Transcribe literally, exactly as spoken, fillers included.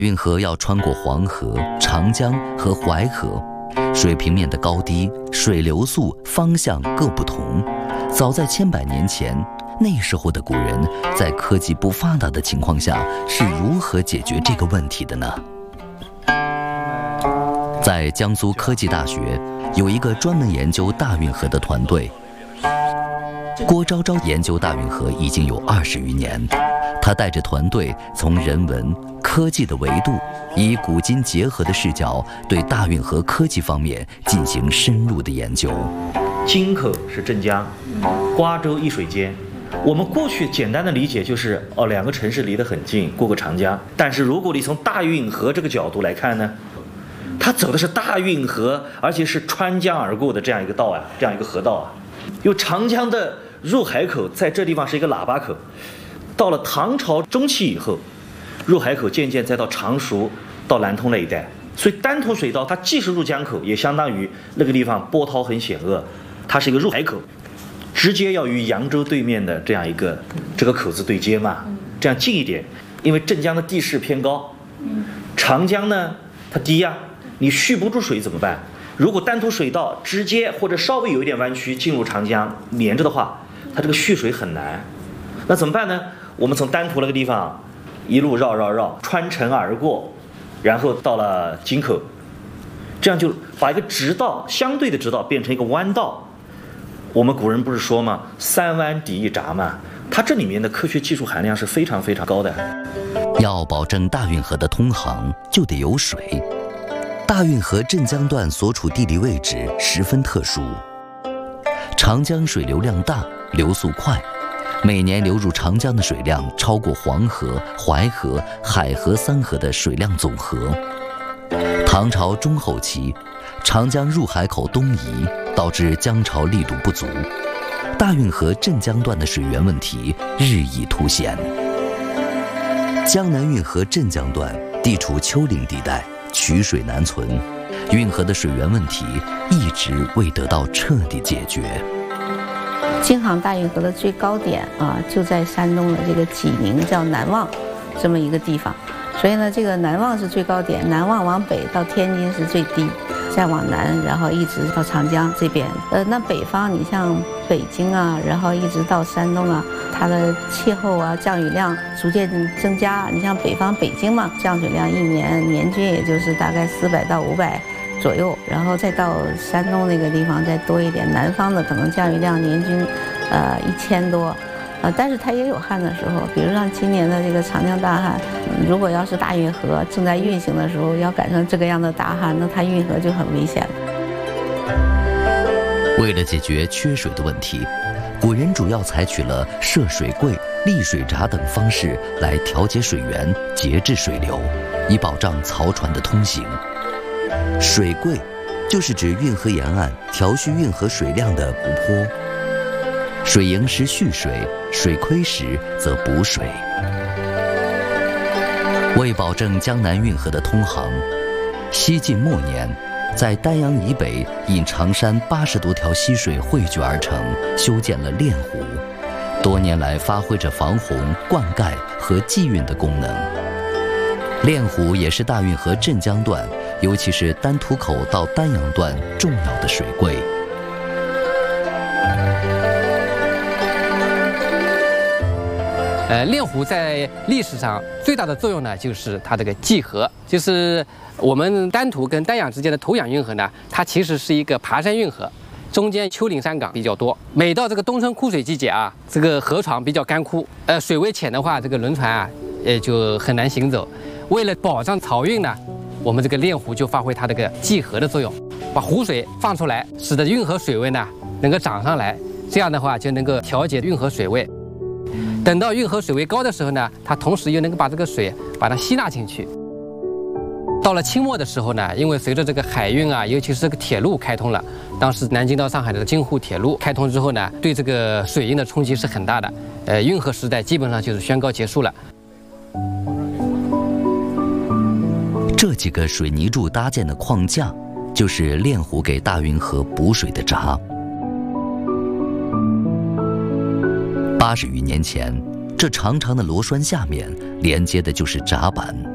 运河要穿过黄河、长江和淮河，水平面的高低、水流速、方向各不同。早在千百年前，那时候的古人在科技不发达的情况下是如何解决这个问题的呢？在江苏科技大学有一个专门研究大运河的团队，郭昭昭研究大运河已经有二十余年。他带着团队从人文、科技的维度，以古今结合的视角，对大运河科技方面进行深入的研究。 京口是镇江，瓜州一水间。我们过去简单的理解就是哦，两个城市离得很近，过过长江。但是如果你从大运河这个角度来看呢，它走的是大运河，而且是穿江而过的这样一个道啊，这样一个河道啊。有长江的入海口，在这地方是一个喇叭口。到了唐朝中期以后，入海口渐渐再到常熟、到南通那一带，所以丹徒水道它既是入江口，也相当于那个地方波涛很险恶，它是一个入海口，直接要与扬州对面的这样一个这个口子对接嘛，这样近一点。因为镇江的地势偏高，长江呢它低呀、啊，你蓄不住水怎么办？如果丹徒水道直接或者稍微有一点弯曲进入长江连着的话，它这个蓄水很难。那怎么办呢？我们从丹徒那个地方一路绕绕绕穿城而过，然后到了京口，这样就把一个直道相对的直道变成一个弯道。我们古人不是说吗？三弯抵一闸嘛。它这里面的科学技术含量是非常非常高的。 要保证大运河的通航，就得有水。大运河镇江段所处地理位置十分特殊，长江水流量大，流速快。每年流入长江的水量超过黄河、淮河、海河三河的水量总和。唐朝中后期，长江入海口东移，导致江潮力度不足，大运河镇江段的水源问题日益凸显。江南运河镇江段地处丘陵地带，取水难存，运河的水源问题一直未得到彻底解决。 京杭大运河的最高点啊，就在山东的这个济宁叫南望这么一个地方，所以呢，这个南望是最高点，南望往北到天津是最低，再往南，然后一直到长江这边。呃，那北方你像北京啊，然后一直到山东啊，它的气候啊，降雨量逐渐增加。你像北方北京嘛，降水量一年年均也就是大概四百到五百。左右，然后再到山东那个地方再多一点，南方的可能降雨量年均，呃一千多，呃，但是它也有旱的时候，比如像今年的这个长江大旱，如果要是大运河正在运行的时候，要赶上这个样的大旱，那它运河就很危险了。 为了解决缺水的问题，古人主要采取了设水柜、立水闸等方式来调节水源、节制水流，以保障漕船的通行。水柜就是指运河沿岸调蓄运河水量的湖泊，水盈时蓄水，水亏时则补水。为保证江南运河的通航，西晋末年，在丹阳以北因长山八十多条溪水汇聚而成，修建了练湖，多年来发挥着防洪、灌溉和济运的功能。练湖也是大运河镇江段，尤其是丹徒口到丹阳段重要的水柜。 呃，练湖在历史上最大的作用呢，就是它这个济河，就是我们丹徒跟丹阳之间的头仰运河呢，它其实是一个爬山运河，中间丘陵山岗比较多。每到这个冬春枯水季节啊，这个河床比较干枯，呃，水位浅的话，这个轮船啊，也就很难行走。为了保障漕运呢，我们这个练湖就发挥它这个济河的作用，把湖水放出来，使得运河水位呢能够涨上来，这样的话就能够调节运河水位。等到运河水位高的时候呢，它同时又能够把这个水把它吸纳进去。到了清末的时候呢，因为随着这个海运啊，尤其是这个铁路开通了，当时南京到上海的京沪铁路开通之后呢，对这个水运的冲击是很大的。呃，运河时代基本上就是宣告结束了。 这几个水泥柱搭建的框架，就是练湖给大运河补水的闸。八十余年前，这长长的螺栓下面连接的就是闸板。